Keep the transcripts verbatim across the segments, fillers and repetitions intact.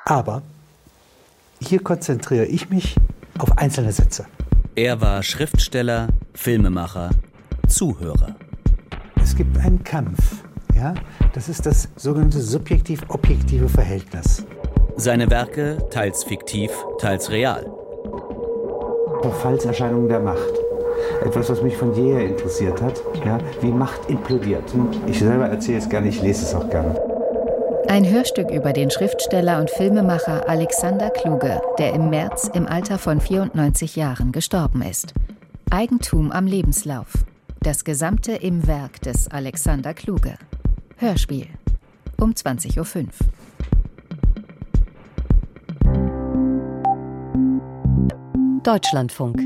Aber hier konzentriere ich mich auf einzelne Sätze. Er war Schriftsteller, Filmemacher, Zuhörer. Es gibt einen Kampf, ja? Das ist das sogenannte subjektiv-objektive Verhältnis. Seine Werke teils fiktiv, teils real. Verfallserscheinungen der Macht. Etwas, was mich von jeher interessiert hat, ja? Wie Macht implodiert. Ich selber erzähle es gerne, ich lese es auch gerne. Ein Hörstück über den Schriftsteller und Filmemacher Alexander Kluge, der im März im Alter von vierundneunzig Jahren gestorben ist. Eigentum am Lebenslauf. Das Gesamte im Werk des Alexander Kluge. Hörspiel. Um zwanzig Uhr fünf. Deutschlandfunk.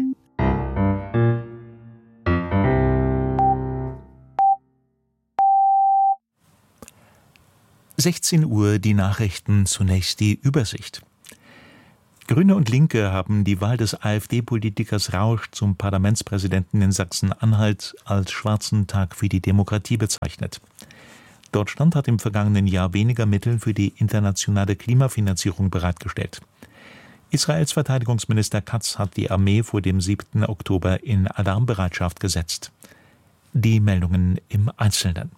sechzehn Uhr, die Nachrichten, zunächst die Übersicht. Grüne und Linke haben die Wahl des AfD-Politikers Rausch zum Parlamentspräsidenten in Sachsen-Anhalt als schwarzen Tag für die Demokratie bezeichnet. Deutschland hat im vergangenen Jahr weniger Mittel für die internationale Klimafinanzierung bereitgestellt. Israels Verteidigungsminister Katz hat die Armee vor dem siebten Oktober in Alarmbereitschaft gesetzt. Die Meldungen im Einzelnen.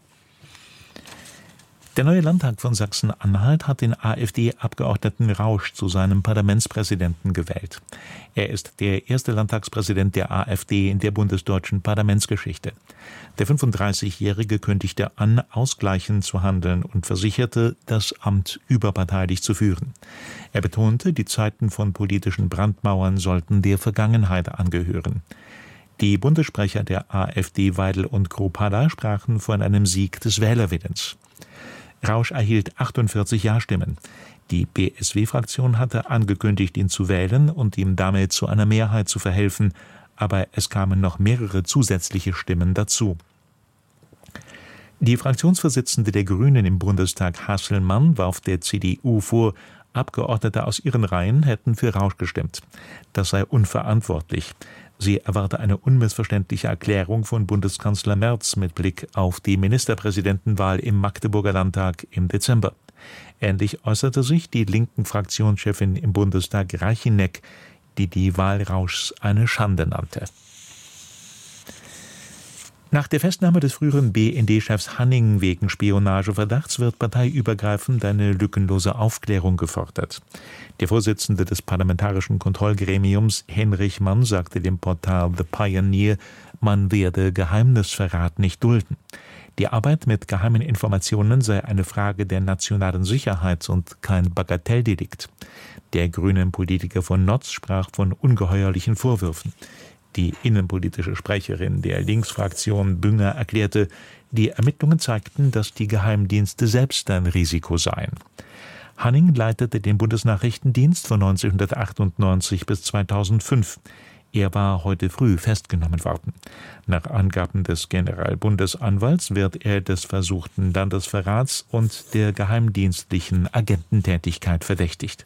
Der neue Landtag von Sachsen-Anhalt hat den AfD-Abgeordneten Rausch zu seinem Parlamentspräsidenten gewählt. Er ist der erste Landtagspräsident der AfD in der bundesdeutschen Parlamentsgeschichte. Der fünfunddreißigjährige kündigte an, ausgleichend zu handeln und versicherte, das Amt überparteilich zu führen. Er betonte, die Zeiten von politischen Brandmauern sollten der Vergangenheit angehören. Die Bundessprecher der AfD, Weidel und Krupada, sprachen von einem Sieg des Wählerwillens. Rausch erhielt achtundvierzig Ja-Stimmen. Die B S W-Fraktion hatte angekündigt, ihn zu wählen und ihm damit zu einer Mehrheit zu verhelfen, aber es kamen noch mehrere zusätzliche Stimmen dazu. Die Fraktionsvorsitzende der Grünen im Bundestag, Hasselmann, warf der C D U vor, Abgeordnete aus ihren Reihen hätten für Rausch gestimmt. Das sei unverantwortlich. Sie erwarte eine unmissverständliche Erklärung von Bundeskanzler Merz mit Blick auf die Ministerpräsidentenwahl im Magdeburger Landtag im Dezember. Ähnlich äußerte sich die linken Fraktionschefin im Bundestag Reicheneck, die die Wahl Rauschs eine Schande nannte. Nach der Festnahme des früheren B N D-Chefs Hanning wegen Spionageverdachts wird parteiübergreifend eine lückenlose Aufklärung gefordert. Der Vorsitzende des Parlamentarischen Kontrollgremiums, Henrich Mann, sagte dem Portal The Pioneer, man werde Geheimnisverrat nicht dulden. Die Arbeit mit geheimen Informationen sei eine Frage der nationalen Sicherheit und kein Bagatelldelikt. Der grünen Politiker von Notz sprach von ungeheuerlichen Vorwürfen. Die innenpolitische Sprecherin der Linksfraktion Bünger erklärte, die Ermittlungen zeigten, dass die Geheimdienste selbst ein Risiko seien. Hanning leitete den Bundesnachrichtendienst von neunzehnhundertachtundneunzig bis zweitausendfünf. Er war heute früh festgenommen worden. Nach Angaben des Generalbundesanwalts wird er des versuchten Landesverrats und der geheimdienstlichen Agententätigkeit verdächtigt.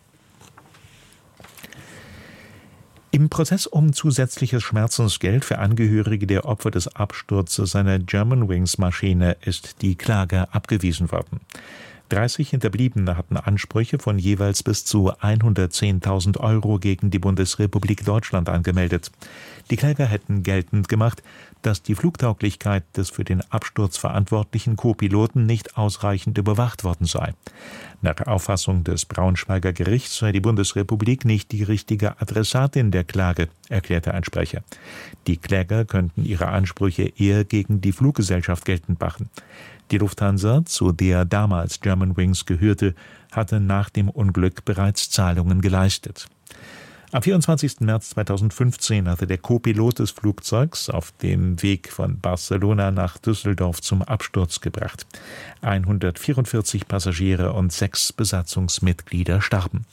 Im Prozess um zusätzliches Schmerzensgeld für Angehörige der Opfer des Absturzes einer Germanwings-Maschine ist die Klage abgewiesen worden. dreißig Hinterbliebene hatten Ansprüche von jeweils bis zu hundertzehntausend Euro gegen die Bundesrepublik Deutschland angemeldet. Die Kläger hätten geltend gemacht, dass die Flugtauglichkeit des für den Absturz verantwortlichen Co-Piloten nicht ausreichend überwacht worden sei. Nach Auffassung des Braunschweiger Gerichts sei die Bundesrepublik nicht die richtige Adressatin der Klage, erklärte ein Sprecher. Die Kläger könnten ihre Ansprüche eher gegen die Fluggesellschaft geltend machen. Die Lufthansa, zu der damals Germanwings gehörte, hatte nach dem Unglück bereits Zahlungen geleistet. Am vierundzwanzigsten März zweitausendfünfzehn hatte der Co-Pilot des Flugzeugs auf dem Weg von Barcelona nach Düsseldorf zum Absturz gebracht. hundertvierundvierzig Passagiere und sechs Besatzungsmitglieder starben.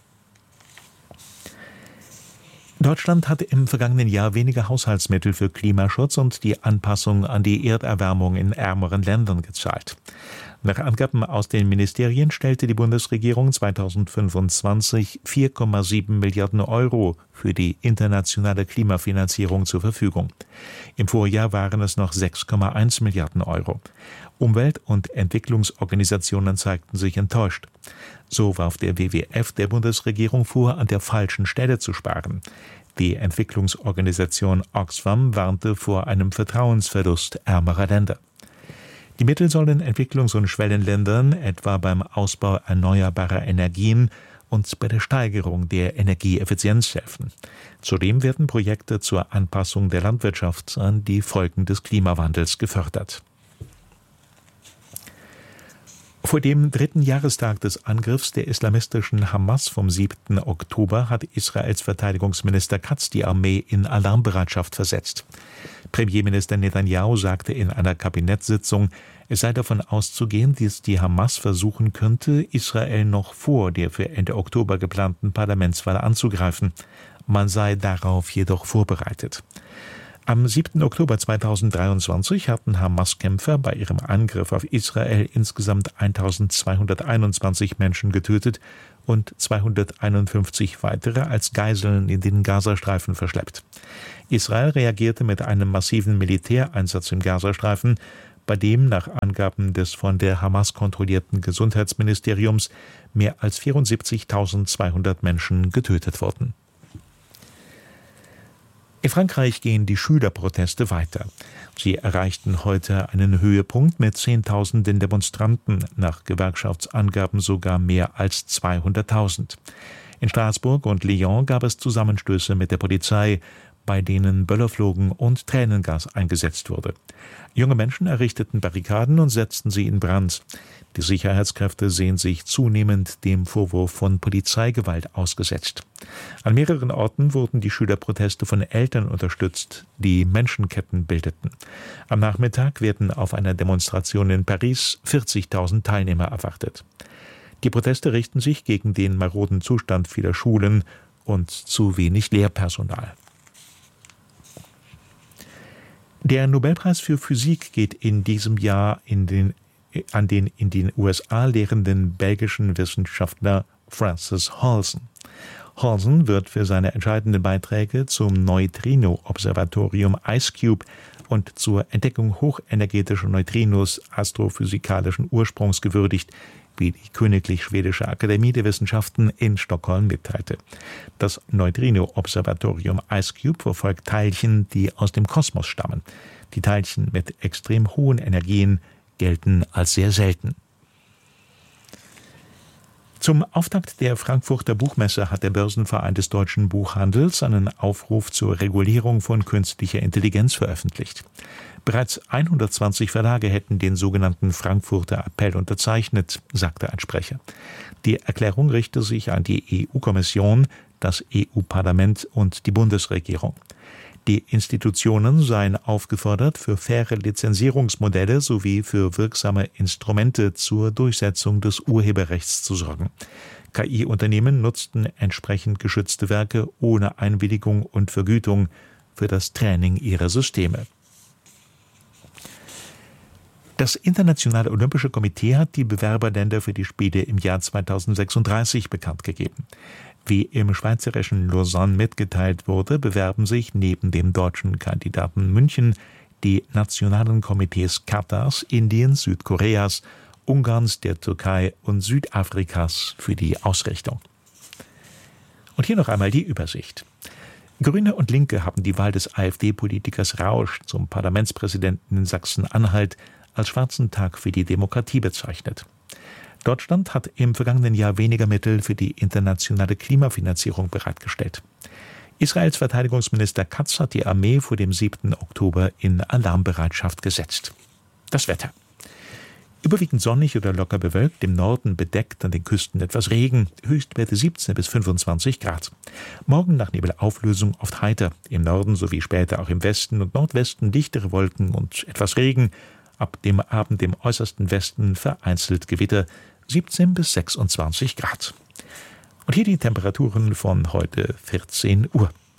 Deutschland hatte im vergangenen Jahr weniger Haushaltsmittel für Klimaschutz und die Anpassung an die Erderwärmung in ärmeren Ländern gezahlt. Nach Angaben aus den Ministerien stellte die Bundesregierung zweitausendfünfundzwanzig vier Komma sieben Milliarden Euro für die internationale Klimafinanzierung zur Verfügung. Im Vorjahr waren es noch sechs Komma eins Milliarden Euro. Umwelt- und Entwicklungsorganisationen zeigten sich enttäuscht. So warf der W W F der Bundesregierung vor, an der falschen Stelle zu sparen. Die Entwicklungsorganisation Oxfam warnte vor einem Vertrauensverlust ärmerer Länder. Die Mittel sollen Entwicklungs- und Schwellenländern etwa beim Ausbau erneuerbarer Energien und bei der Steigerung der Energieeffizienz helfen. Zudem werden Projekte zur Anpassung der Landwirtschaft an die Folgen des Klimawandels gefördert. Vor dem dritten Jahrestag des Angriffs der islamistischen Hamas vom siebten Oktober hat Israels Verteidigungsminister Katz die Armee in Alarmbereitschaft versetzt. Premierminister Netanyahu sagte in einer Kabinettssitzung, es sei davon auszugehen, dass die Hamas versuchen könnte, Israel noch vor der für Ende Oktober geplanten Parlamentswahl anzugreifen. Man sei darauf jedoch vorbereitet. Am siebten Oktober zweitausenddreiundzwanzig hatten Hamas-Kämpfer bei ihrem Angriff auf Israel insgesamt eintausendzweihunderteinundzwanzig Menschen getötet und zweihunderteinundfünfzig weitere als Geiseln in den Gazastreifen verschleppt. Israel reagierte mit einem massiven Militäreinsatz im Gazastreifen, bei dem nach Angaben des von der Hamas kontrollierten Gesundheitsministeriums mehr als vierundsiebzigtausendzweihundert Menschen getötet wurden. In Frankreich gehen die Schülerproteste weiter. Sie erreichten heute einen Höhepunkt mit Zehntausenden Demonstranten, nach Gewerkschaftsangaben sogar mehr als zweihunderttausend. In Straßburg und Lyon gab es Zusammenstöße mit der Polizei, bei denen Böller flogen und Tränengas eingesetzt wurde. Junge Menschen errichteten Barrikaden und setzten sie in Brand. Die Sicherheitskräfte sehen sich zunehmend dem Vorwurf von Polizeigewalt ausgesetzt. An mehreren Orten wurden die Schülerproteste von Eltern unterstützt, die Menschenketten bildeten. Am Nachmittag werden auf einer Demonstration in Paris vierzigtausend Teilnehmer erwartet. Die Proteste richten sich gegen den maroden Zustand vieler Schulen und zu wenig Lehrpersonal. Der Nobelpreis für Physik geht in diesem Jahr in den, an den in den U S A lehrenden belgischen Wissenschaftler Francis Halsen. Halsen wird für seine entscheidenden Beiträge zum Neutrino-Observatorium IceCube und zur Entdeckung hochenergetischer Neutrinos astrophysikalischen Ursprungs gewürdigt, wie die Königlich Schwedische Akademie der Wissenschaften in Stockholm mitteilte. Das Neutrino-Observatorium IceCube verfolgt Teilchen, die aus dem Kosmos stammen. Die Teilchen mit extrem hohen Energien gelten als sehr selten. Zum Auftakt der Frankfurter Buchmesse hat der Börsenverein des deutschen Buchhandels einen Aufruf zur Regulierung von künstlicher Intelligenz veröffentlicht. Bereits hundertzwanzig Verlage hätten den sogenannten Frankfurter Appell unterzeichnet, sagte ein Sprecher. Die Erklärung richte sich an die E U-Kommission, das E U-Parlament und die Bundesregierung. Die Institutionen seien aufgefordert, für faire Lizenzierungsmodelle sowie für wirksame Instrumente zur Durchsetzung des Urheberrechts zu sorgen. K I-Unternehmen nutzten entsprechend geschützte Werke ohne Einwilligung und Vergütung für das Training ihrer Systeme. Das Internationale Olympische Komitee hat die Bewerberländer für die Spiele im Jahr zweitausendsechsunddreißig bekannt gegeben. Wie im schweizerischen Lausanne mitgeteilt wurde, bewerben sich neben dem deutschen Kandidaten München die nationalen Komitees Katars, Indiens, Südkoreas, Ungarns, der Türkei und Südafrikas für die Ausrichtung. Und hier noch einmal die Übersicht. Grüne und Linke haben die Wahl des AfD-Politikers Rausch zum Parlamentspräsidenten in Sachsen-Anhalt als schwarzen Tag für die Demokratie bezeichnet. Deutschland hat im vergangenen Jahr weniger Mittel für die internationale Klimafinanzierung bereitgestellt. Israels Verteidigungsminister Katz hat die Armee vor dem siebten Oktober in Alarmbereitschaft gesetzt. Das Wetter. Überwiegend sonnig oder locker bewölkt, im Norden bedeckt, an den Küsten etwas Regen, Höchstwerte siebzehn bis fünfundzwanzig Grad. Morgen nach Nebelauflösung oft heiter, im Norden sowie später auch im Westen und Nordwesten dichtere Wolken und etwas Regen, ab dem Abend im äußersten Westen vereinzelt Gewitter, siebzehn bis sechsundzwanzig Grad. Und hier die Temperaturen von heute vierzehn Uhr.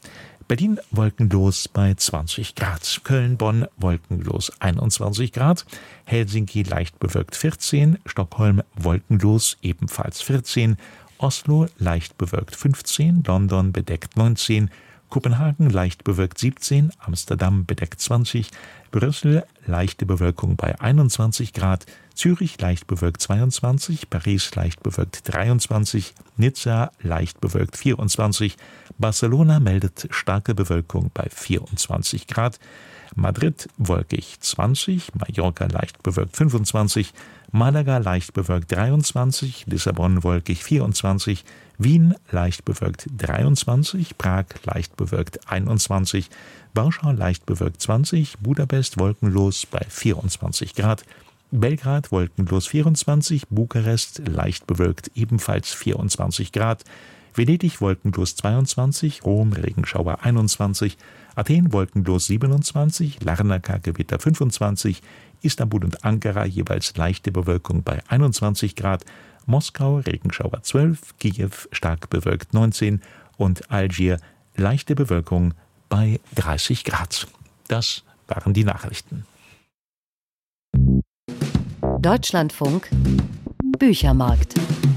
Berlin wolkenlos bei zwanzig Grad. Köln-Bonn wolkenlos einundzwanzig Grad. Helsinki leicht bewölkt vierzehn. Stockholm wolkenlos ebenfalls vierzehn. Oslo leicht bewölkt fünfzehn. London bedeckt neunzehn. Kopenhagen leicht bewölkt siebzehn. Amsterdam bedeckt zwanzig. Brüssel leichte Bewölkung bei einundzwanzig Grad. Zürich leicht bewölkt zweiundzwanzig. Paris leicht bewölkt dreiundzwanzig. Nizza leicht bewölkt vierundzwanzig. Barcelona meldet starke Bewölkung bei vierundzwanzig Grad. Madrid wolkig zwanzig. Mallorca leicht bewölkt fünfundzwanzig. Malaga leicht bewölkt dreiundzwanzig. Lissabon wolkig vierundzwanzig. Wien leicht bewölkt dreiundzwanzig. Prag leicht bewölkt einundzwanzig. Warschau leicht bewölkt zwanzig. Budapest wolkenlos bei vierundzwanzig Grad. Belgrad wolkenlos vierundzwanzig. Bukarest leicht bewölkt ebenfalls vierundzwanzig Grad. Venedig wolkenlos zweiundzwanzig. Rom Regenschauer einundzwanzig. Athen wolkenlos siebenundzwanzig. Larnaca Gewitter fünfundzwanzig. Istanbul und Ankara jeweils leichte Bewölkung bei einundzwanzig Grad. Moskau Regenschauer zwölf. Kiew stark bewölkt neunzehn. Und Algier leichte Bewölkung bei dreißig Grad. Das waren die Nachrichten. Deutschlandfunk Büchermarkt.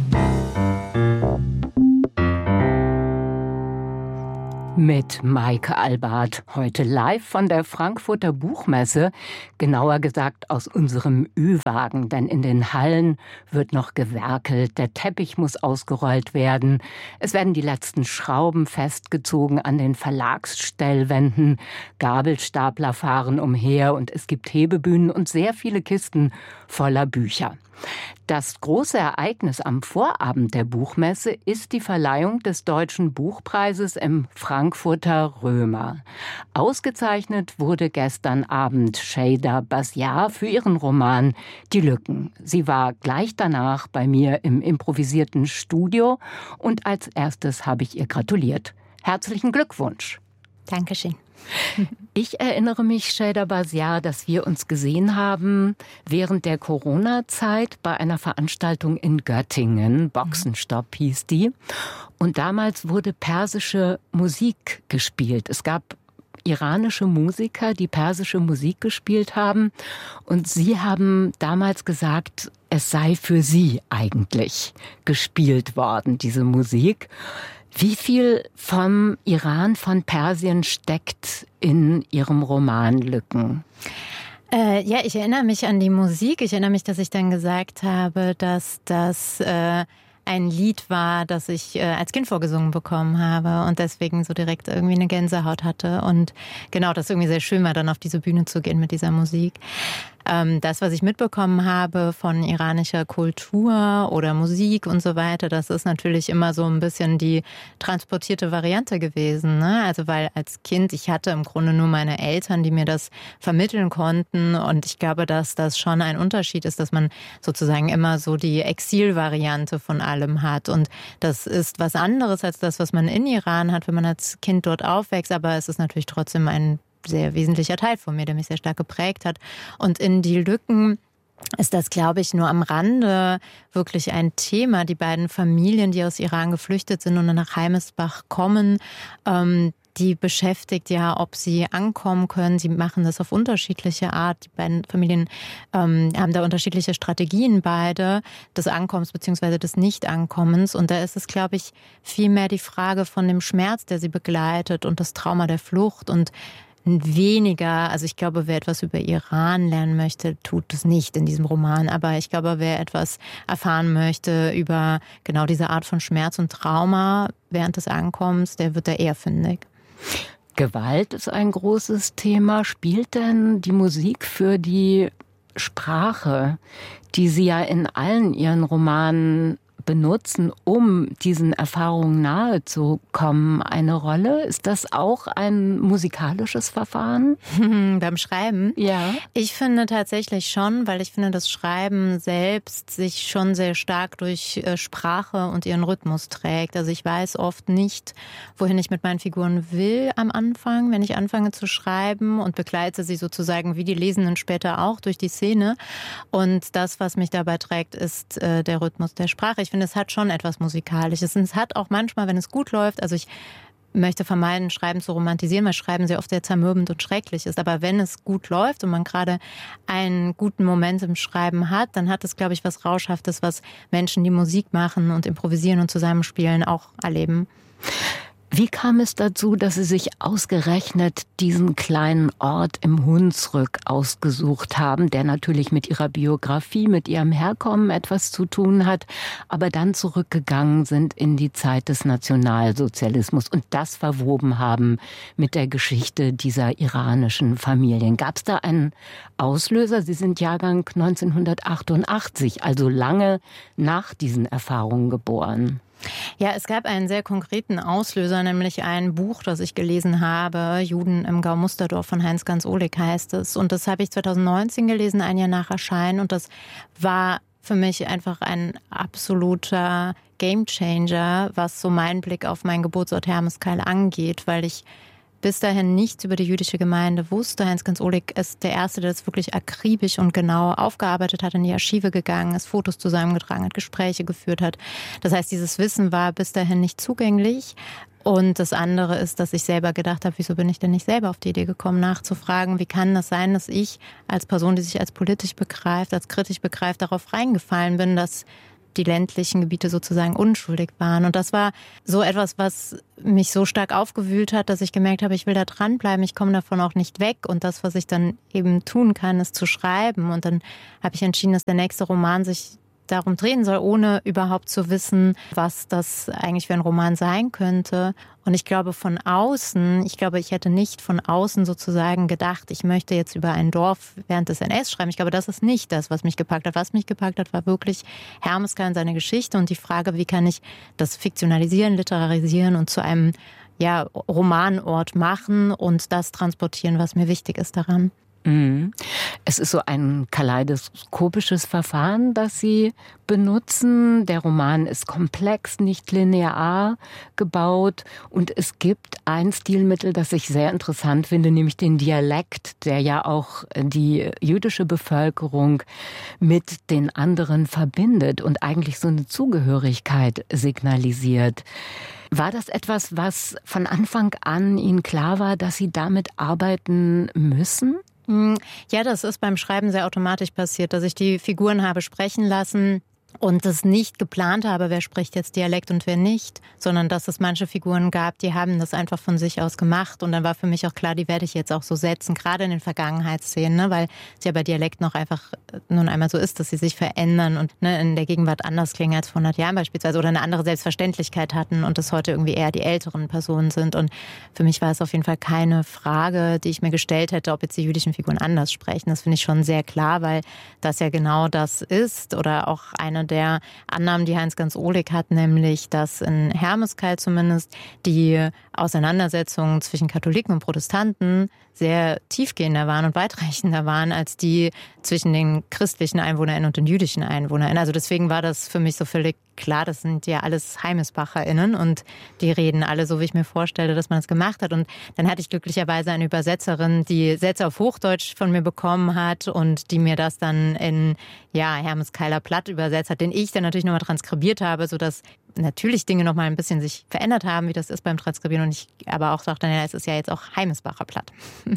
Mit Maike Albart, heute live von der Frankfurter Buchmesse, genauer gesagt aus unserem Ü-Wagen, denn in den Hallen wird noch gewerkelt, der Teppich muss ausgerollt werden, es werden die letzten Schrauben festgezogen an den Verlagsstellwänden, Gabelstapler fahren umher und es gibt Hebebühnen und sehr viele Kisten voller Bücher. Das große Ereignis am Vorabend der Buchmesse ist die Verleihung des Deutschen Buchpreises im Frankfurter Römer. Ausgezeichnet wurde gestern Abend Şeyda Basyar für ihren Roman Die Lücken. Sie war gleich danach bei mir im improvisierten Studio und als erstes habe ich ihr gratuliert. Herzlichen Glückwunsch. Dankeschön. Ich erinnere mich, Şeyda Basyar, dass wir uns gesehen haben während der Corona-Zeit bei einer Veranstaltung in Göttingen. Boxenstopp hieß die. Und damals wurde persische Musik gespielt. Es gab iranische Musiker, die persische Musik gespielt haben. Und Sie haben damals gesagt, es sei für Sie eigentlich gespielt worden, diese Musik. Wie viel vom Iran, von Persien steckt in Ihrem Roman Lücken? Äh, ja, ich erinnere mich an die Musik. Ich erinnere mich, dass ich dann gesagt habe, dass das äh, ein Lied war, das ich äh, als Kind vorgesungen bekommen habe und deswegen so direkt irgendwie eine Gänsehaut hatte. Und genau, das irgendwie sehr schön war, dann auf diese Bühne zu gehen mit dieser Musik. Das, was ich mitbekommen habe von iranischer Kultur oder Musik und so weiter, das ist natürlich immer so ein bisschen die transportierte Variante gewesen, ne? Also weil als Kind, ich hatte im Grunde nur meine Eltern, die mir das vermitteln konnten und ich glaube, dass das schon ein Unterschied ist, dass man sozusagen immer so die Exilvariante von allem hat und das ist was anderes als das, was man in Iran hat, wenn man als Kind dort aufwächst, aber es ist natürlich trotzdem ein sehr wesentlicher Teil von mir, der mich sehr stark geprägt hat. Und in Die Lücken ist das, glaube ich, nur am Rande wirklich ein Thema. Die beiden Familien, die aus Iran geflüchtet sind und nach Heimesbach kommen, ähm, die beschäftigt ja, ob sie ankommen können. Sie machen das auf unterschiedliche Art. Die beiden Familien ähm, haben da unterschiedliche Strategien beide, des Ankommens bzw. des Nicht-Ankommens. Und da ist es, glaube ich, vielmehr die Frage von dem Schmerz, der sie begleitet und das Trauma der Flucht und weniger, also ich glaube, wer etwas über Iran lernen möchte, tut es nicht in diesem Roman. Aber ich glaube, wer etwas erfahren möchte über genau diese Art von Schmerz und Trauma während des Ankommens, der wird da eher fündig. Gewalt ist ein großes Thema. Spielt denn die Musik für die Sprache, die Sie ja in allen Ihren Romanen benutzen, um diesen Erfahrungen nahe zu kommen, eine Rolle? Ist das auch ein musikalisches Verfahren? Beim Schreiben? Ja. Ich finde tatsächlich schon, weil ich finde, das Schreiben selbst sich schon sehr stark durch Sprache und ihren Rhythmus trägt. Also ich weiß oft nicht, wohin ich mit meinen Figuren will am Anfang, wenn ich anfange zu schreiben und begleite sie sozusagen wie die Lesenden später auch durch die Szene. Und das, was mich dabei trägt, ist äh, der Rhythmus der Sprache. Ich Ich finde, es hat schon etwas Musikalisches. Und es hat auch manchmal, wenn es gut läuft, also ich möchte vermeiden, Schreiben zu romantisieren, weil Schreiben sehr oft sehr zermürbend und schrecklich ist. Aber wenn es gut läuft und man gerade einen guten Moment im Schreiben hat, dann hat es, glaube ich, was Rauschhaftes, was Menschen, die Musik machen und improvisieren und zusammenspielen, auch erleben. Wie kam es dazu, dass Sie sich ausgerechnet diesen kleinen Ort im Hunsrück ausgesucht haben, der natürlich mit Ihrer Biografie, mit Ihrem Herkommen etwas zu tun hat, aber dann zurückgegangen sind in die Zeit des Nationalsozialismus und das verwoben haben mit der Geschichte dieser iranischen Familien? Gab es da einen Auslöser? Sie sind Jahrgang neunzehnhundertachtundachtzig, also lange nach diesen Erfahrungen geboren. Ja, es gab einen sehr konkreten Auslöser, nämlich ein Buch, das ich gelesen habe, Juden im Gau Musterdorf von Heinz-Ganz Ohlig heißt es. Und das habe ich zweitausendneunzehn gelesen, ein Jahr nach Erscheinen. Und das war für mich einfach ein absoluter Gamechanger, was so meinen Blick auf meinen Geburtsort Hermeskeil angeht, weil ich bis dahin nichts über die jüdische Gemeinde wusste. Heinz-Ganz Ohlig ist der Erste, der das wirklich akribisch und genau aufgearbeitet hat, in die Archive gegangen ist, Fotos zusammengetragen hat, Gespräche geführt hat. Das heißt, dieses Wissen war bis dahin nicht zugänglich. Und das andere ist, dass ich selber gedacht habe, wieso bin ich denn nicht selber auf die Idee gekommen, nachzufragen, wie kann das sein, dass ich als Person, die sich als politisch begreift, als kritisch begreift, darauf reingefallen bin, dass die ländlichen Gebiete sozusagen unschuldig waren. Und das war so etwas, was mich so stark aufgewühlt hat, dass ich gemerkt habe, ich will da dranbleiben, ich komme davon auch nicht weg. Und das, was ich dann eben tun kann, ist zu schreiben. Und dann habe ich entschieden, dass der nächste Roman sich darum drehen soll, ohne überhaupt zu wissen, was das eigentlich für ein Roman sein könnte. Und ich glaube von außen, ich glaube, ich hätte nicht von außen sozusagen gedacht, ich möchte jetzt über ein Dorf während des N S schreiben. Ich glaube, das ist nicht das, was mich gepackt hat. Was mich gepackt hat, war wirklich Hermeskeil und seine Geschichte und die Frage, wie kann ich das fiktionalisieren, literarisieren und zu einem ja, Romanort machen und das transportieren, was mir wichtig ist daran. Es ist so ein kaleidoskopisches Verfahren, das Sie benutzen. Der Roman ist komplex, nicht linear gebaut und es gibt ein Stilmittel, das ich sehr interessant finde, nämlich den Dialekt, der ja auch die jüdische Bevölkerung mit den anderen verbindet und eigentlich so eine Zugehörigkeit signalisiert. War das etwas, was von Anfang an Ihnen klar war, dass Sie damit arbeiten müssen? Ja, das ist beim Schreiben sehr automatisch passiert, dass ich die Figuren habe sprechen lassen und das nicht geplant habe, wer spricht jetzt Dialekt und wer nicht, sondern dass es manche Figuren gab, die haben das einfach von sich aus gemacht und dann war für mich auch klar, die werde ich jetzt auch so setzen, gerade in den Vergangenheitsszenen, ne, weil es ja bei Dialekt noch einfach nun einmal so ist, dass sie sich verändern und ne, in der Gegenwart anders klingen als vor hundert Jahren beispielsweise oder eine andere Selbstverständlichkeit hatten und es heute irgendwie eher die älteren Personen sind und für mich war es auf jeden Fall keine Frage, die ich mir gestellt hätte, ob jetzt die jüdischen Figuren anders sprechen. Das finde ich schon sehr klar, weil das ja genau das ist oder auch eine der Annahmen, die Heinz-Ganz Ohlig hat, nämlich, dass in Hermeskeil zumindest die Auseinandersetzungen zwischen Katholiken und Protestanten sehr tiefgehender waren und weitreichender waren als die zwischen den christlichen EinwohnerInnen und den jüdischen EinwohnerInnen. Also deswegen war das für mich so völlig klar, das sind ja alles HeimesbacherInnen und die reden alle so, wie ich mir vorstelle, dass man es gemacht hat. Und dann hatte ich glücklicherweise eine Übersetzerin, die Sätze auf Hochdeutsch von mir bekommen hat und die mir das dann in ja, Hermeskeiler Platt übersetzt hat, den ich dann natürlich nochmal transkribiert habe, sodass natürlich Dinge noch mal ein bisschen sich verändert haben, wie das ist beim Transkribieren. Und ich aber auch dachte, ja, es ist ja jetzt auch Heimesbacher Platt.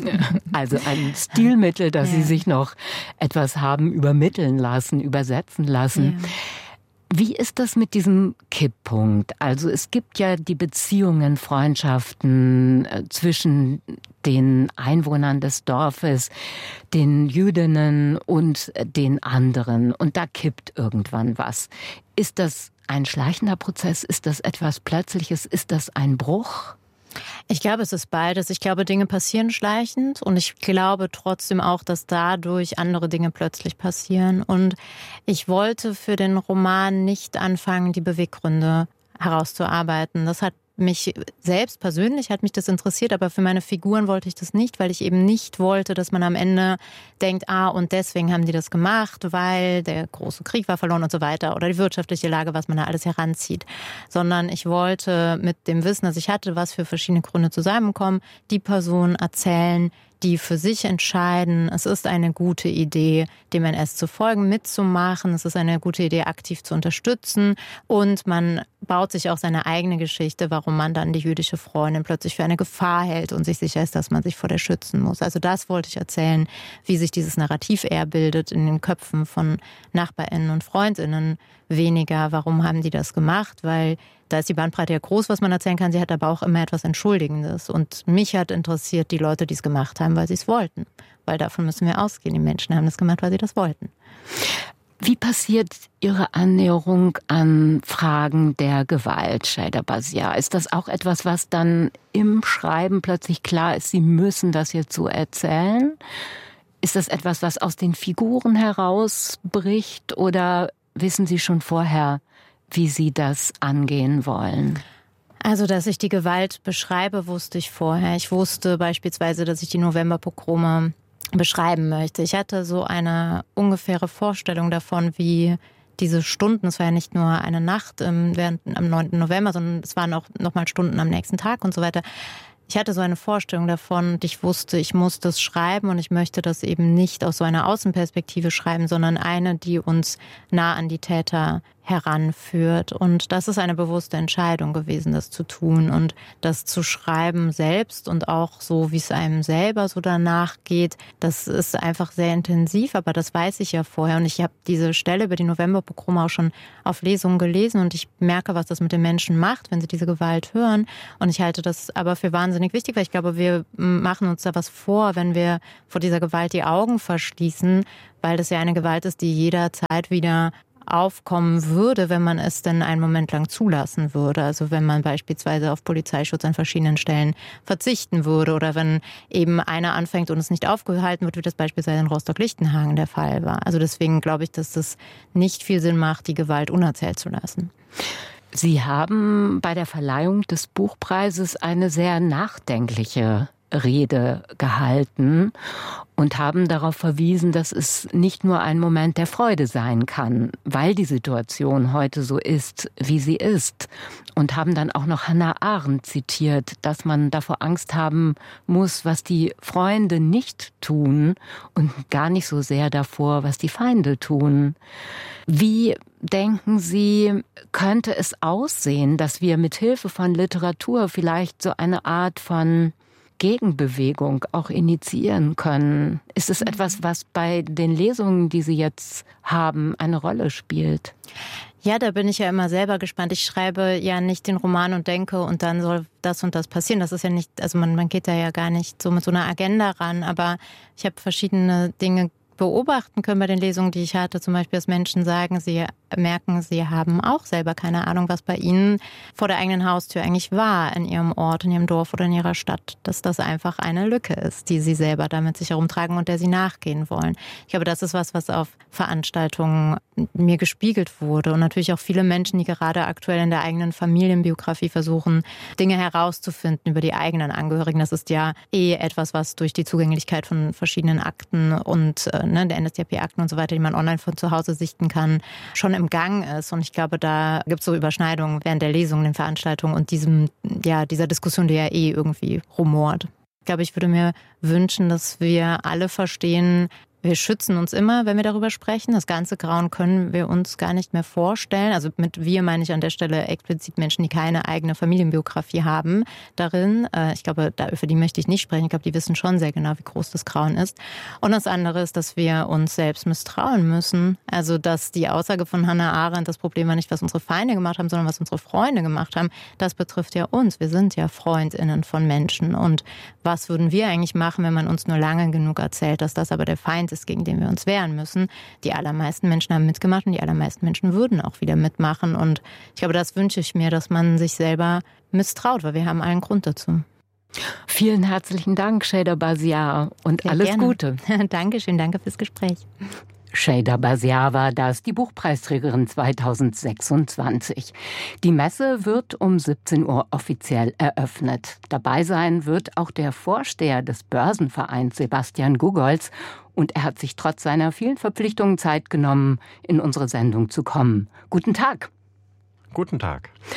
Also ein Stilmittel, dass ja. Sie sich noch etwas haben übermitteln lassen, übersetzen lassen. Ja. Wie ist das mit diesem Kipppunkt? Also es gibt ja die Beziehungen, Freundschaften zwischen den Einwohnern des Dorfes, den Jüdinnen und den anderen. Und da kippt irgendwann was. Ist das ein schleichender Prozess? Ist das etwas Plötzliches? Ist das ein Bruch? Ich glaube, es ist beides. Ich glaube, Dinge passieren schleichend und ich glaube trotzdem auch, dass dadurch andere Dinge plötzlich passieren. Und ich wollte für den Roman nicht anfangen, die Beweggründe herauszuarbeiten. Das hat mich selbst persönlich hat mich das interessiert, aber für meine Figuren wollte ich das nicht, weil ich eben nicht wollte, dass man am Ende denkt, ah, und deswegen haben die das gemacht, weil der große Krieg war verloren und so weiter oder die wirtschaftliche Lage, was man da alles heranzieht. Sondern ich wollte mit dem Wissen, das ich hatte, was für verschiedene Gründe zusammenkommen, die Personen erzählen, die für sich entscheiden, es ist eine gute Idee, dem N S zu folgen, mitzumachen. Es ist eine gute Idee, aktiv zu unterstützen. Und man baut sich auch seine eigene Geschichte, warum man dann die jüdische Freundin plötzlich für eine Gefahr hält und sich sicher ist, dass man sich vor der schützen muss. Also das wollte ich erzählen, wie sich dieses Narrativ eher bildet in den Köpfen von NachbarInnen und FreundInnen. Weniger, warum haben die das gemacht? Weil da ist die Bandbreite ja groß, was man erzählen kann. Sie hat aber auch immer etwas Entschuldigendes. Und mich hat interessiert die Leute, die es gemacht haben, weil sie es wollten. Weil davon müssen wir ausgehen. Die Menschen haben das gemacht, weil sie das wollten. Wie passiert Ihre Annäherung an Fragen der Gewalt, Şeyda Basiar? Ist das auch etwas, was dann im Schreiben plötzlich klar ist, Sie müssen das jetzt so erzählen? Ist das etwas, was aus den Figuren herausbricht? Oder wissen Sie schon vorher, wie Sie das angehen wollen? Also, dass ich die Gewalt beschreibe, wusste ich vorher. Ich wusste beispielsweise, dass ich die Novemberpogrome beschreiben möchte. Ich hatte so eine ungefähre Vorstellung davon, wie diese Stunden, es war ja nicht nur eine Nacht im, während, am neunten November, sondern es waren auch nochmal Stunden am nächsten Tag und so weiter. Ich hatte so eine Vorstellung davon und ich wusste, ich muss das schreiben und ich möchte das eben nicht aus so einer Außenperspektive schreiben, sondern eine, die uns nah an die Täter heranführt. Und das ist eine bewusste Entscheidung gewesen, das zu tun und das zu schreiben selbst und auch so, wie es einem selber so danach geht. Das ist einfach sehr intensiv, aber das weiß ich ja vorher. Und ich habe diese Stelle über die Novemberpogrome auch schon auf Lesungen gelesen und ich merke, was das mit den Menschen macht, wenn sie diese Gewalt hören. Und ich halte das aber für wahnsinnig wichtig, weil ich glaube, wir machen uns da was vor, wenn wir vor dieser Gewalt die Augen verschließen, weil das ja eine Gewalt ist, die jederzeit wieder aufkommen würde, wenn man es denn einen Moment lang zulassen würde. Also wenn man beispielsweise auf Polizeischutz an verschiedenen Stellen verzichten würde oder wenn eben einer anfängt und es nicht aufgehalten wird, wie das beispielsweise in Rostock-Lichtenhagen der Fall war. Also deswegen glaube ich, dass es nicht viel Sinn macht, die Gewalt unerzählt zu lassen. Sie haben bei der Verleihung des Buchpreises eine sehr nachdenkliche Rede gehalten und haben darauf verwiesen, dass es nicht nur ein Moment der Freude sein kann, weil die Situation heute so ist, wie sie ist. Und haben dann auch noch Hannah Arendt zitiert, dass man davor Angst haben muss, was die Freunde nicht tun und gar nicht so sehr davor, was die Feinde tun. Wie denken Sie, könnte es aussehen, dass wir mit Hilfe von Literatur vielleicht so eine Art von Gegenbewegung auch initiieren können? Ist es etwas, was bei den Lesungen, die Sie jetzt haben, eine Rolle spielt? Ja, da bin ich ja immer selber gespannt. Ich schreibe ja nicht den Roman und denke, und dann soll das und das passieren. Das ist ja nicht, also man, man geht da ja gar nicht so mit so einer Agenda ran, aber ich habe verschiedene Dinge beobachten können bei den Lesungen, die ich hatte. Zum Beispiel, dass Menschen sagen, sie merken, sie haben auch selber keine Ahnung, was bei ihnen vor der eigenen Haustür eigentlich war, in ihrem Ort, in ihrem Dorf oder in ihrer Stadt. Dass das einfach eine Lücke ist, die sie selber damit sich herumtragen und der sie nachgehen wollen. Ich glaube, das ist was, was auf Veranstaltungen mir gespiegelt wurde. Und natürlich auch viele Menschen, die gerade aktuell in der eigenen Familienbiografie versuchen, Dinge herauszufinden über die eigenen Angehörigen. Das ist ja eh etwas, was durch die Zugänglichkeit von verschiedenen Akten und äh, ne, der N S D A P-Akten und so weiter, die man online von zu Hause sichten kann, schon im Gang ist. Und ich glaube, da gibt es so Überschneidungen während der Lesungen, den Veranstaltungen und diesem, ja, dieser Diskussion, die ja eh irgendwie rumort. Ich glaube, ich würde mir wünschen, dass wir alle verstehen, wir schützen uns immer, wenn wir darüber sprechen. Das ganze Grauen können wir uns gar nicht mehr vorstellen. Also mit wir meine ich an der Stelle explizit Menschen, die keine eigene Familienbiografie haben darin. Ich glaube, für die möchte ich nicht sprechen. Ich glaube, die wissen schon sehr genau, wie groß das Grauen ist. Und das andere ist, dass wir uns selbst misstrauen müssen. Also, dass die Aussage von Hannah Arendt, das Problem war nicht, was unsere Feinde gemacht haben, sondern was unsere Freunde gemacht haben, das betrifft ja uns. Wir sind ja FreundInnen von Menschen. Und was würden wir eigentlich machen, wenn man uns nur lange genug erzählt, dass das aber der Feind ist, gegen den wir uns wehren müssen. Die allermeisten Menschen haben mitgemacht und die allermeisten Menschen würden auch wieder mitmachen. Und ich glaube, das wünsche ich mir, dass man sich selber misstraut, weil wir haben allen Grund dazu. Vielen herzlichen Dank, Şeyda Basiar, und Sehr alles gerne. Gute. Dankeschön, danke fürs Gespräch. Şeyda Basiar war das, die Buchpreisträgerin zweitausendsechsundzwanzig. Die Messe wird um siebzehn Uhr offiziell eröffnet. Dabei sein wird auch der Vorsteher des Börsenvereins, Sebastian Gugolz. Und er hat sich trotz seiner vielen Verpflichtungen Zeit genommen, in unsere Sendung zu kommen. Guten Tag. Guten Tag.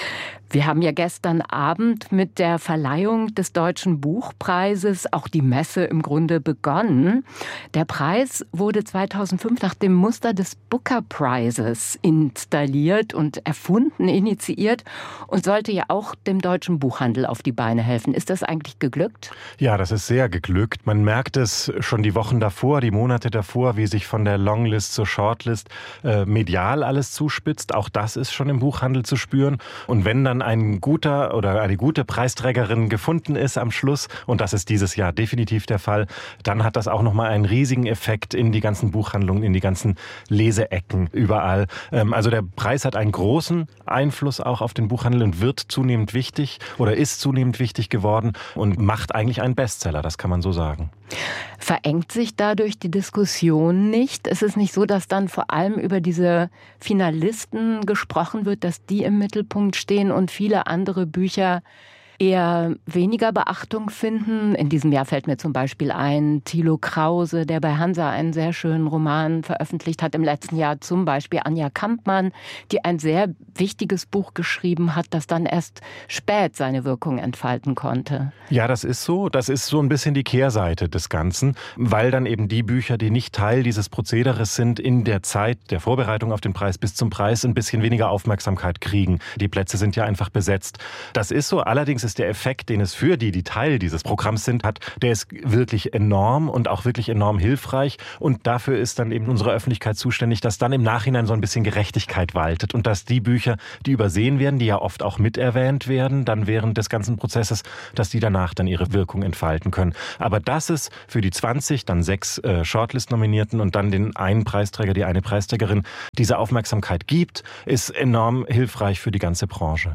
Wir haben ja gestern Abend mit der Verleihung des Deutschen Buchpreises auch die Messe im Grunde begonnen. Der Preis wurde zweitausendfünf nach dem Muster des Booker Prizes installiert und erfunden, initiiert und sollte ja auch dem deutschen Buchhandel auf die Beine helfen. Ist das eigentlich geglückt? Ja, das ist sehr geglückt. Man merkt es schon die Wochen davor, die Monate davor, wie sich von der Longlist zur Shortlist äh, medial alles zuspitzt. Auch das ist schon im Buchhandel zu spüren. Und wenn dann ein guter oder eine gute Preisträgerin gefunden ist am Schluss, und das ist dieses Jahr definitiv der Fall, dann hat das auch nochmal einen riesigen Effekt in die ganzen Buchhandlungen, in die ganzen Leseecken überall. Also der Preis hat einen großen Einfluss auch auf den Buchhandel und wird zunehmend wichtig oder ist zunehmend wichtig geworden und macht eigentlich einen Bestseller, das kann man so sagen. Verengt sich dadurch die Diskussion nicht? Ist es nicht so, dass dann vor allem über diese Finalisten gesprochen wird, dass die im Mittelpunkt stehen und viele andere Bücher eher weniger Beachtung finden? In diesem Jahr fällt mir zum Beispiel ein Thilo Krause, der bei Hansa einen sehr schönen Roman veröffentlicht hat. Im letzten Jahr zum Beispiel Anja Kampmann, die ein sehr wichtiges Buch geschrieben hat, das dann erst spät seine Wirkung entfalten konnte. Ja, das ist so. Das ist so ein bisschen die Kehrseite des Ganzen, weil dann eben die Bücher, die nicht Teil dieses Prozederes sind, in der Zeit der Vorbereitung auf den Preis bis zum Preis ein bisschen weniger Aufmerksamkeit kriegen. Die Plätze sind ja einfach besetzt. Das ist so. Allerdings ist der Effekt, den es für die, die Teil dieses Programms sind, hat, der ist wirklich enorm und auch wirklich enorm hilfreich. Und dafür ist dann eben unsere Öffentlichkeit zuständig, dass dann im Nachhinein so ein bisschen Gerechtigkeit waltet und dass die Bücher, die übersehen werden, die ja oft auch miterwähnt werden, dann während des ganzen Prozesses, dass die danach dann ihre Wirkung entfalten können. Aber dass es für die zwanzig, dann sechs äh, Shortlist-Nominierten und dann den einen Preisträger, die eine Preisträgerin diese Aufmerksamkeit gibt, ist enorm hilfreich für die ganze Branche.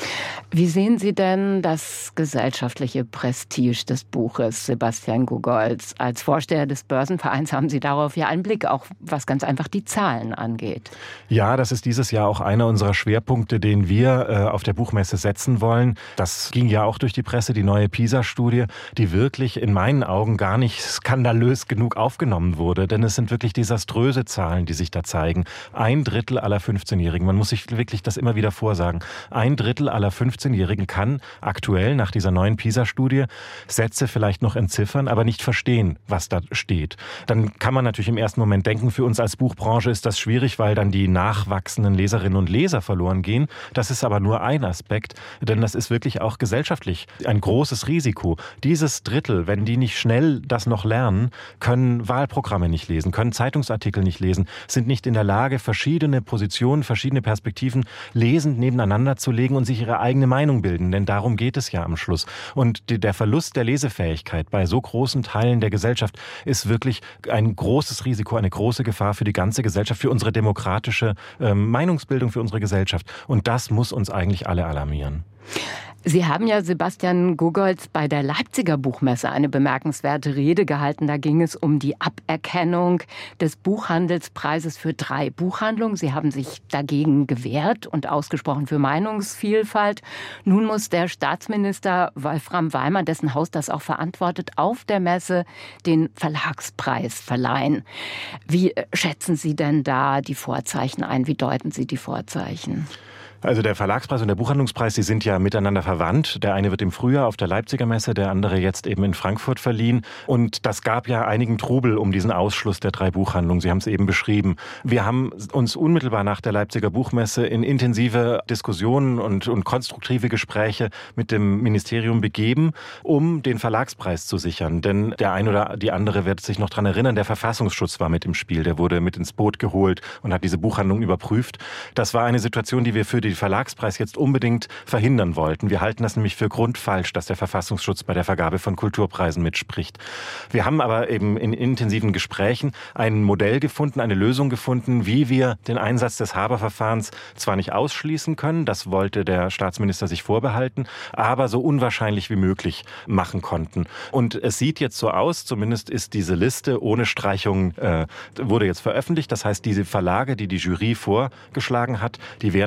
Wie sehen Sie denn das gesellschaftliche Prestige des Buches, Sebastian Gugolz? Als Vorsteher des Börsenvereins haben Sie darauf ja einen Blick, auch was ganz einfach die Zahlen angeht. Ja, das ist dieses Jahr auch einer unserer Schwerpunkte, den wir äh, auf der Buchmesse setzen wollen. Das ging ja auch durch die Presse, die neue PISA-Studie, die wirklich in meinen Augen gar nicht skandalös genug aufgenommen wurde. Denn es sind wirklich desaströse Zahlen, die sich da zeigen. Ein Drittel aller fünfzehnjährigen, man muss sich wirklich das immer wieder vorsagen, ein Drittel aller fünfzehnjährigen kann aktuell nach dieser neuen PISA-Studie Sätze vielleicht noch entziffern, aber nicht verstehen, was da steht. Dann kann man natürlich im ersten Moment denken, für uns als Buchbranche ist das schwierig, weil dann die nachwachsenden Leserinnen und Leser verloren gehen. Das ist aber nur ein Aspekt, denn das ist wirklich auch gesellschaftlich ein großes Risiko. Dieses Drittel, wenn die nicht schnell das noch lernen, können Wahlprogramme nicht lesen, können Zeitungsartikel nicht lesen, sind nicht in der Lage, verschiedene Positionen, verschiedene Perspektiven lesend nebeneinander zu legen und sich ihre eigene Meinung bilden, denn darum geht es ja am Schluss. Und die, der Verlust der Lesefähigkeit bei so großen Teilen der Gesellschaft ist wirklich ein großes Risiko, eine große Gefahr für die ganze Gesellschaft, für unsere demokratische äh, Meinungsbildung, für unsere Gesellschaft. Und das muss uns eigentlich alle alarmieren. Sie haben ja Sebastian Gugolz bei der Leipziger Buchmesse eine bemerkenswerte Rede gehalten. Da ging es um die Aberkennung des Buchhandelspreises für drei Buchhandlungen. Sie haben sich dagegen gewehrt und ausgesprochen für Meinungsvielfalt. Nun muss der Staatsminister Wolfram Weimer, dessen Haus das auch verantwortet, auf der Messe den Verlagspreis verleihen. Wie schätzen Sie denn da die Vorzeichen ein? Wie deuten Sie die Vorzeichen? Also der Verlagspreis und der Buchhandlungspreis, die sind ja miteinander verwandt. Der eine wird im Frühjahr auf der Leipziger Messe, der andere jetzt eben in Frankfurt verliehen. Und das gab ja einigen Trubel um diesen Ausschluss der drei Buchhandlungen. Sie haben es eben beschrieben. Wir haben uns unmittelbar nach der Leipziger Buchmesse in intensive Diskussionen und, und konstruktive Gespräche mit dem Ministerium begeben, um den Verlagspreis zu sichern. Denn der eine oder die andere wird sich noch daran erinnern, der Verfassungsschutz war mit im Spiel. Der wurde mit ins Boot geholt und hat diese Buchhandlung überprüft. Das war eine Situation, die wir für die Verlagspreis jetzt unbedingt verhindern wollten. Wir halten das nämlich für grundfalsch, dass der Verfassungsschutz bei der Vergabe von Kulturpreisen mitspricht. Wir haben aber eben in intensiven Gesprächen ein Modell gefunden, eine Lösung gefunden, wie wir den Einsatz des Haber-Verfahrens zwar nicht ausschließen können, das wollte der Staatsminister sich vorbehalten, aber so unwahrscheinlich wie möglich machen konnten. Und es sieht jetzt so aus, zumindest ist diese Liste ohne Streichung, äh, wurde jetzt veröffentlicht. Das heißt, diese Verlage, die die Jury vorgeschlagen hat, die werden auch ausgeschlossen.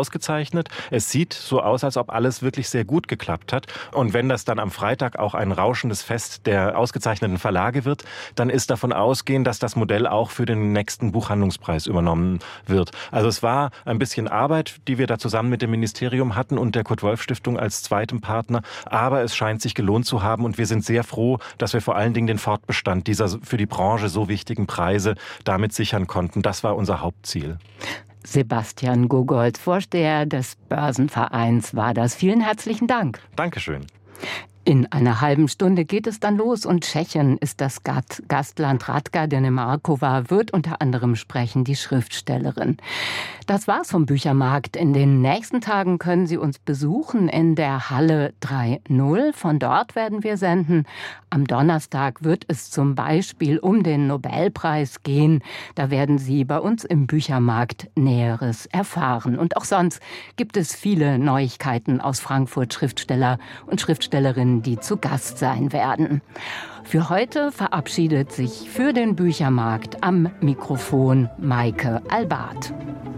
ausgezeichnet. Es sieht so aus, als ob alles wirklich sehr gut geklappt hat. Und wenn das dann am Freitag auch ein rauschendes Fest der ausgezeichneten Verlage wird, dann ist davon ausgehend, dass das Modell auch für den nächsten Buchhandlungspreis übernommen wird. Also es war ein bisschen Arbeit, die wir da zusammen mit dem Ministerium hatten und der Kurt-Wolf-Stiftung als zweitem Partner. Aber es scheint sich gelohnt zu haben und wir sind sehr froh, dass wir vor allen Dingen den Fortbestand dieser für die Branche so wichtigen Preise damit sichern konnten. Das war unser Hauptziel. Sebastian Gogold, Vorsteher des Börsenvereins, war das. Vielen herzlichen Dank. Dankeschön. In einer halben Stunde geht es dann los und Tschechien ist das Gastland. Radka Denemarkova wird unter anderem sprechen, die Schriftstellerin. Das war's vom Büchermarkt. In den nächsten Tagen können Sie uns besuchen in der Halle drei null. Von dort werden wir senden. Am Donnerstag wird es zum Beispiel um den Nobelpreis gehen. Da werden Sie bei uns im Büchermarkt Näheres erfahren. Und auch sonst gibt es viele Neuigkeiten aus Frankfurt, Schriftsteller und Schriftstellerinnen, die zu Gast sein werden. Für heute verabschiedet sich für den Büchermarkt am Mikrofon Maike Albart.